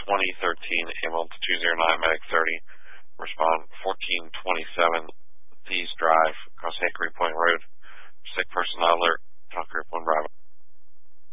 2013 ambulance 209 medic 30. Respond 1427 Thieves Drive across Hickory Point Road. Sick person alert.